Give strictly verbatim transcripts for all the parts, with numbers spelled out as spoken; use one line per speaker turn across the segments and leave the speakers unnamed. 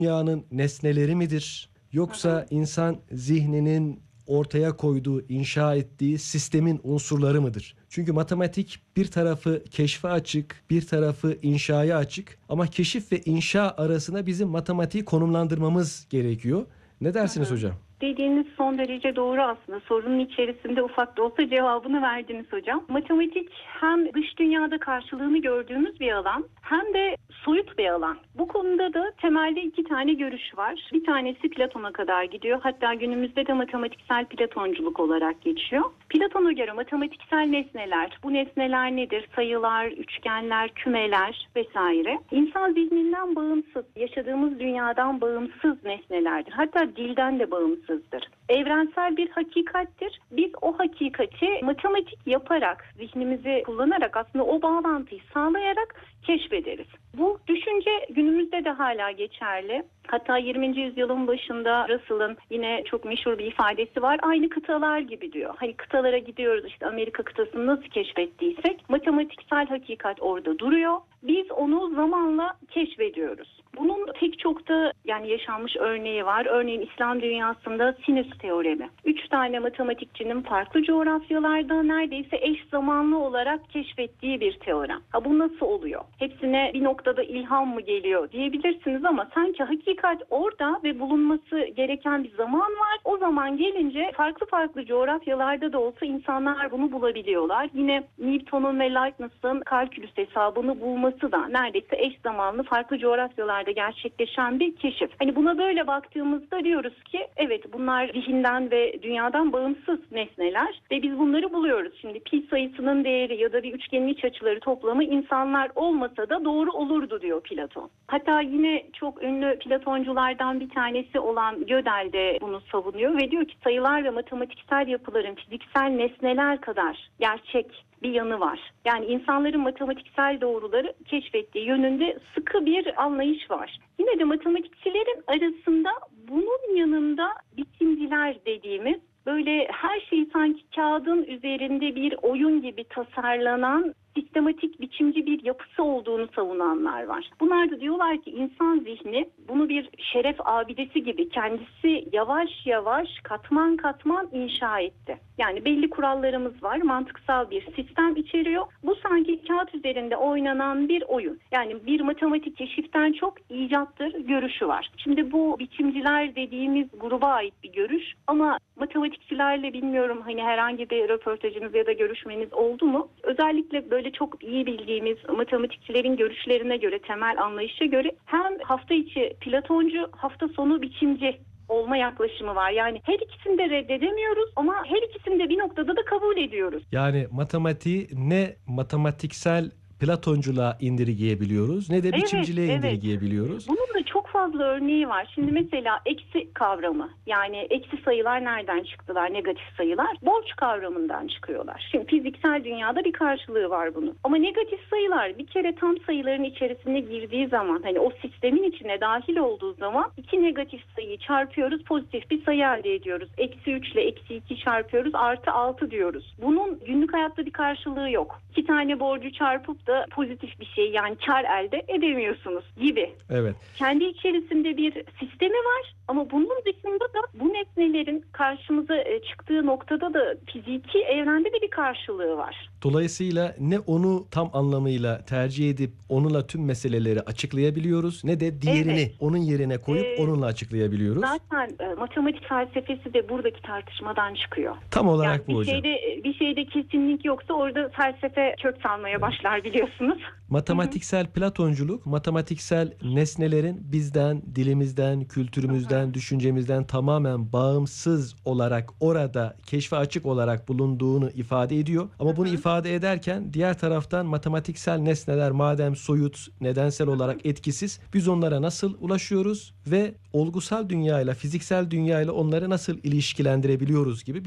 dünyanın nesneleri midir?
Hı hı.
Yoksa insan zihninin ortaya koyduğu, inşa ettiği sistemin unsurları mıdır? Çünkü matematik bir tarafı keşfe açık, bir tarafı inşaya açık ama keşif ve inşa arasında bizim matematiği konumlandırmamız gerekiyor. Ne
Hı
dersiniz
hı.
hocam?
Dediğiniz son derece doğru aslında. Sorunun içerisinde ufak da olsa cevabını verdiniz hocam. Matematik hem dış dünyada karşılığını gördüğümüz bir alan hem de soyut bir alan. Bu konuda da temelde iki tane görüş var. Bir tanesi Platon'a kadar gidiyor. Hatta günümüzde de matematiksel Platonculuk olarak geçiyor. Platon'a göre matematiksel nesneler, bu nesneler nedir? Sayılar, üçgenler, kümeler vesaire. İnsan zihninden bağımsız, yaşadığımız dünyadan bağımsız nesnelerdir. Hatta dilden de bağımsız. Evrensel bir hakikattir. Biz o hakikati matematik yaparak, zihnimizi kullanarak aslında o bağlantıyı sağlayarak keşfederiz. Bu düşünce günümüzde de hala geçerli. Hatta yirminci yüzyılın başında Russell'ın yine çok meşhur bir ifadesi var. Aynı kıtalar gibi diyor. Hani kıtalara gidiyoruz, işte Amerika kıtasını nasıl keşfettiysek matematiksel hakikat orada duruyor. Biz onu zamanla keşfediyoruz. Bunun pek çok da yani yaşanmış örneği var. Örneğin İslam dünyasında sinüs teoremi. Üç tane matematikçinin farklı coğrafyalarda neredeyse eş zamanlı olarak keşfettiği bir teorem. Ha, bu nasıl oluyor? Hepsine bir noktada ilham mı geliyor diyebilirsiniz ama sanki hakikat orada ve bulunması gereken bir zaman var. O zaman gelince farklı farklı coğrafyalarda da olsa insanlar bunu bulabiliyorlar. Yine Newton'un ve Leibniz'in kalkülüs hesabını bulması da neredeyse eş zamanlı farklı coğrafyalarda gerçekleşen bir keşif. Hani buna böyle baktığımızda diyoruz ki evet, bunlar zihinden ve dünyadan bağımsız nesneler ve biz bunları buluyoruz. Şimdi pi sayısının değeri ya da bir üçgenin iç açıları toplamı insanlar olmasa da doğru olurdu diyor Platon. Hatta yine çok ünlü Platonculardan bir tanesi olan Gödel de bunu savunuyor ve diyor ki sayılar ve matematiksel yapıların fiziksel nesneler kadar gerçek bir yanı var. Yani insanların matematiksel doğruları keşfettiği yönünde sıkı bir anlayış var. Yine de matematikçilerin arasında bunun yanında biçimciler dediğimiz böyle her şey sanki kağıdın üzerinde bir oyun gibi tasarlanan sistematik biçimci bir yapısı olduğunu savunanlar var. Bunlar da diyorlar ki insan zihni bunu bir şeref abidesi gibi kendisi yavaş yavaş katman katman inşa etti. Yani belli kurallarımız var, mantıksal bir sistem içeriyor. Bu sanki kağıt üzerinde oynanan bir oyun. Yani bir matematik keşiften çok icattır görüşü var. Şimdi bu biçimciler dediğimiz gruba ait bir görüş ama matematikçilerle bilmiyorum hani herhangi bir röportajınız ya da görüşmeniz oldu mu? Özellikle böyle çok iyi bildiğimiz matematikçilerin görüşlerine göre, temel anlayışa göre hem hafta içi Platoncu, hafta sonu biçimci olma yaklaşımı var. Yani her ikisini de reddedemiyoruz ama her ikisini de bir noktada da kabul ediyoruz.
Yani matematiği ne matematiksel Platonculuğa indirgeyebiliyoruz ne de
Evet,
biçimciliğe
evet.
indirgeyebiliyoruz.
Bunun da çok fazla örneği var. Şimdi mesela eksi kavramı, yani eksi sayılar nereden çıktılar, negatif sayılar? Borç kavramından çıkıyorlar. Şimdi fiziksel dünyada bir karşılığı var bunun. Ama negatif sayılar bir kere tam sayıların içerisine girdiği zaman, hani o sistemin içine dahil olduğu zaman iki negatif sayıyı çarpıyoruz, pozitif bir sayı elde ediyoruz. Eksi üç ile eksi iki çarpıyoruz, artı altı diyoruz. Bunun günlük hayatta bir karşılığı yok. İki tane borcu çarpıp da pozitif bir şey, yani kar elde edemiyorsunuz gibi.
Evet.
Kendi içerisinde bir sistemi var ama bunun dışında da bu nesnelerin karşımıza çıktığı noktada da fiziki evrende de bir karşılığı var.
Dolayısıyla ne onu tam anlamıyla tercih edip onunla tüm meseleleri açıklayabiliyoruz ne de diğerini
Evet.
onun yerine koyup
Ee,
onunla açıklayabiliyoruz.
Zaten e, matematik felsefesi de buradaki tartışmadan çıkıyor.
Tam olarak
Yani
bu
bir
hocam.
şeyde bir şeyde kesinlik yoksa orada felsefe kök salmaya başlar, biliyorsunuz.
Matematiksel Platonculuk, matematiksel nesnelerin bizden, dilimizden, kültürümüzden, düşüncemizden tamamen bağımsız olarak orada keşfe açık olarak bulunduğunu ifade ediyor. Ama bunu ifade ederken diğer taraftan matematiksel nesneler madem soyut, nedensel olarak etkisiz, biz onlara nasıl ulaşıyoruz ve olgusal dünyayla, fiziksel dünyayla onları nasıl ilişkilendirebiliyoruz gibi bir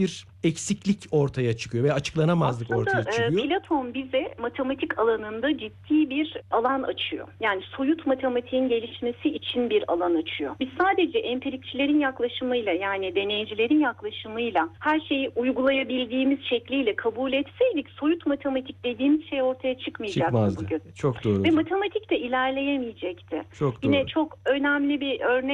eksiklik ortaya çıkıyor ve açıklanamazlık
Aslında
ortaya
e,
çıkıyor.
Platon bize matematik alanında ciddi bir alan açıyor. Yani soyut matematiğin gelişmesi için bir alan açıyor. Biz sadece empirikçilerin yaklaşımıyla, yani deneycilerin yaklaşımıyla her şeyi uygulayabildiğimiz şekliyle kabul etseydik soyut matematik dediğimiz şey ortaya çıkmayacaktı
Çıkmazdı.
bugün.
Çok doğru
Ve
hocam.
matematik de ilerleyemeyecekti.
Çok
Yine
doğru.
çok önemli bir örnek